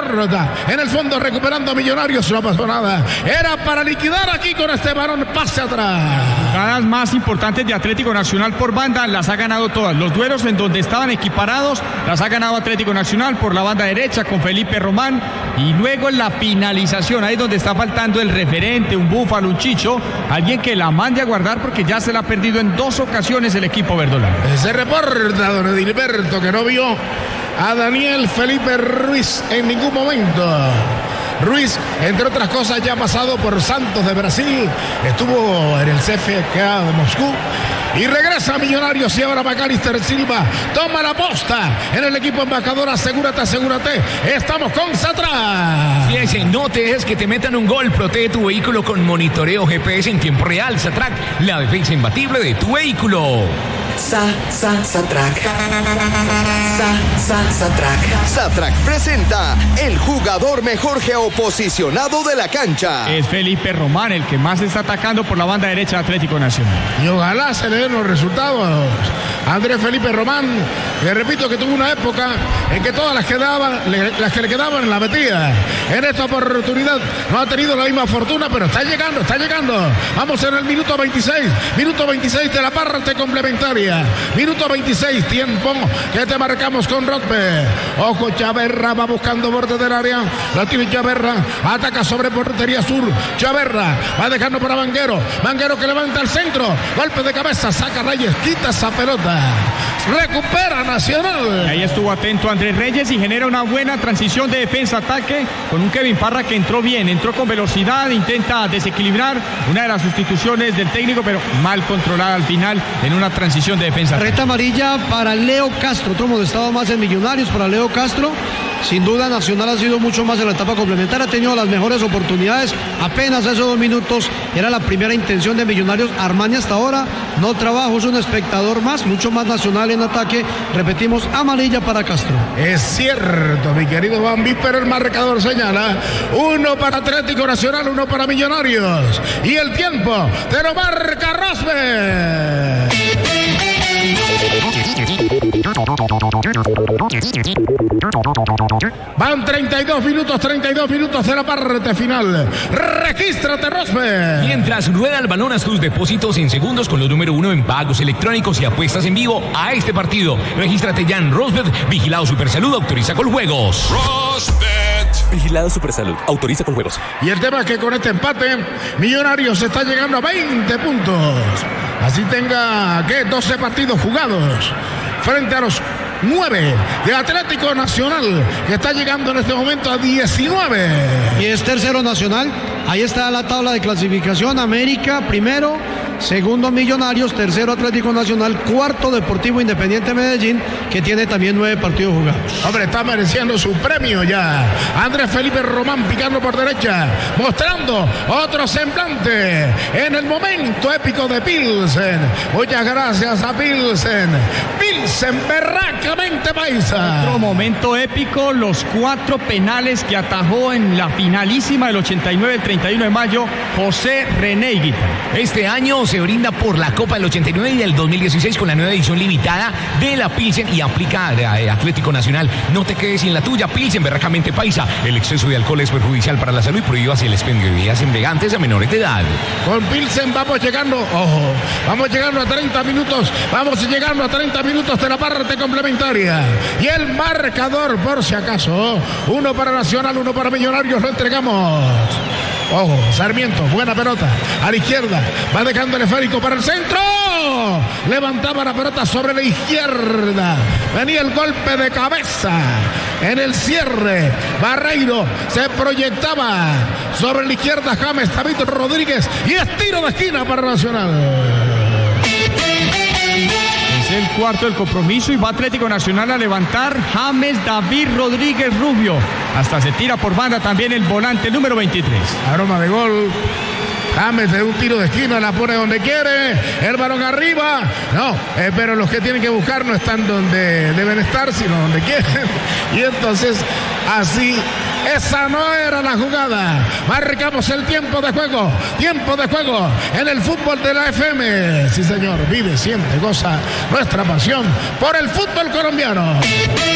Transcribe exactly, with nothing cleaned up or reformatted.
pelota en el fondo recuperando Millonarios, no pasó nada. Era para liquidar aquí con este balón, pase atrás. Jugadas más importantes de Atlético Nacional por banda las ha ganado todas. Los duelos en donde estaban equiparados las ha ganado Atlético Nacional por la banda derecha con Felipe Román, y luego en la finalización, ahí donde está faltando el referente, un Búfalo, un Chicho, alguien que la mande a guardar porque ya se la ha perdido en dos ocasiones el equipo verdolaga. Se reporta don Edilberto que no vio a Daniel Felipe Ruiz en ningún momento. Ruiz, entre otras cosas, ya ha pasado por Santos de Brasil, estuvo en el C F K de Moscú y regresa a Millonarios. Y ahora Macalister Silva toma la posta en el equipo embajador. Asegúrate, asegúrate, estamos con Satrac. Fíjense, no te dejes que te metan un gol. Protege tu vehículo con monitoreo G P S en tiempo real. Satrac, la defensa imbatible de tu vehículo. Sa, sa, Satrac. Sa, sa, Satrac. Satrac presenta el jugador mejor geoposicionado de la cancha. Es Felipe Román el que más está atacando por la banda derecha de Atlético Nacional. Y ojalá se le den los resultados a Andrés Felipe Román, que repito que tuvo una época en que todas las que daban, las que le quedaban la metía. En esta oportunidad no ha tenido la misma fortuna, pero está llegando, está llegando. Vamos en el minuto veintiséis, minuto veintiséis de la parte complementaria. Minuto veintiséis, tiempo que te marcamos con Rodpe. Ojo, Chaverra va buscando borde del área. La tiene Chaverra, ataca sobre portería sur. Chaverra va dejando para Vanguero. Vanguero que levanta el centro. Golpe de cabeza, saca Reyes, quita esa pelota. Recupera Nacional. Y ahí estuvo atento Andrés Reyes y genera una buena transición de defensa-ataque con un Kevin Parra que entró bien, entró con velocidad, intenta desequilibrar. Una de las sustituciones del técnico, pero mal controlada al final en una transición de defensa. Reta amarilla para Leo Castro, otro molestado más en Millonarios para Leo Castro. Sin duda Nacional ha sido mucho más en la etapa complementaria, ha tenido las mejores oportunidades, apenas hace dos minutos era la primera intención de Millonarios. Armani hasta ahora no trabajo, es un espectador más, mucho más Nacional en ataque. Repetimos, amarilla para Castro. Es cierto, mi querido Bambi, pero el marcador señala uno para Atlético Nacional, uno para Millonarios, y el tiempo te lo marca Rosberg. Van treinta y dos minutos, treinta y dos minutos de la parte final. Regístrate, Rosberg. Mientras rueda el balón, haz tus depósitos en segundos con los número uno en pagos electrónicos y apuestas en vivo a este partido. Regístrate ya en Rosberg, vigilado Supersalud, autoriza con juegos. Rosberg, vigilado Supersalud, autoriza con juegos. Y el tema es que con este empate, Millonarios está llegando a veinte puntos. Así tenga, ¿qué? doce partidos jugados frente a los nueve de Atlético Nacional, que está llegando en este momento a diecinueve. Y es tercero Nacional. Ahí está la tabla de clasificación. América primero, segundo Millonarios, tercero Atlético Nacional, cuarto Deportivo Independiente Medellín, que tiene también nueve partidos jugados. Hombre, está mereciendo su premio ya. Andrés Felipe Román picando por derecha, mostrando otro semblante en el momento épico de Pilsen. Muchas gracias a Pilsen. Pilsen, berracamente paisa. Otro momento épico, los cuatro penales que atajó en la finalísima del ochenta y nueve, el treinta y uno de mayo, José René Higuita. Este año se brinda por la Copa del ochenta y nueve y del dos mil dieciséis con la nueva edición limitada de la Pilsen y aplica a Atlético Nacional. No te quedes sin la tuya. Pilsen, berracamente paisa. El exceso de alcohol es perjudicial para la salud y prohíbas el expendio de bebidas embriagantes a menores de edad. Con Pilsen vamos llegando, ojo, vamos llegando a treinta minutos, vamos llegando a treinta minutos de la parte complementaria. Y el marcador, por si acaso, uno para Nacional, uno para Millonarios, lo entregamos. Ojo, Sarmiento, buena pelota, a la izquierda, va dejando el esférico para el centro, levantaba la pelota sobre la izquierda, venía el golpe de cabeza en el cierre, Barreiro se proyectaba sobre la izquierda, James David Rodríguez, y es tiro de esquina para Nacional. Es el cuarto del compromiso y va Atlético Nacional a levantar James David Rodríguez Rubio. Hasta se tira por banda también el volante número veintitrés. Aroma de gol. James de un tiro de esquina, la pone donde quiere, el balón arriba. No, eh, pero los que tienen que buscar no están donde deben estar, sino donde quieren. Y entonces, así, esa no era la jugada. Marcamos el tiempo de juego, tiempo de juego en el fútbol de la F M. Sí, señor, vive, siente, goza nuestra pasión por el fútbol colombiano.